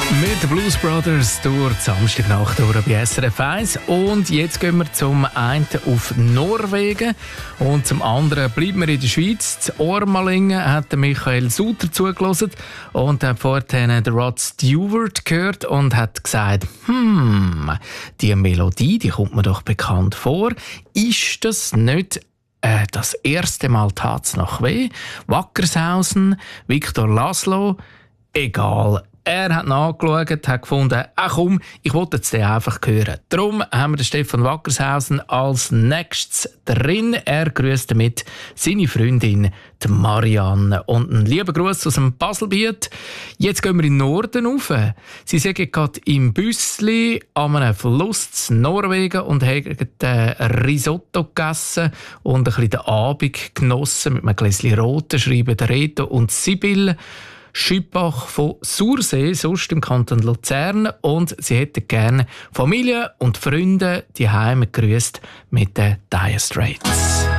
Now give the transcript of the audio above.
Mit den Blues Brothers durch die Samstagnacht durch bei SRF 1. Und jetzt gehen wir zum einen auf Norwegen und zum anderen bleiben wir in der Schweiz. Zu Ormalingen hat Michael Suter zugelassen und hat vorhin den Rod Stewart gehört und hat gesagt, die Melodie, die kommt mir doch bekannt vor. Ist das nicht das erste Mal «Tat's nach weh»? Wackershausen, Viktor Laszlo, egal. Er hat nachgeschaut, hat gefunden, komm, ich wollte jetzt den einfach hören. Darum haben wir den Stefan Wackershausen als nächstes drin. Er grüßt damit seine Freundin, die Marianne. Und einen lieben Gruß aus dem Baselbiet. Jetzt gehen wir in den Norden rauf. Sie sind gerade im Büssli an einem Fluss in Norwegen und haben Risotto gegessen und ein bisschen den Abend genossen mit einem Gläschen Roten, schreiben Reto und Sibylle Schüppach von Sursee, sonst im Kanton Luzern. Und sie hätten gerne Familie und Freunde die Heime gegrüßt mit den Dire Straits.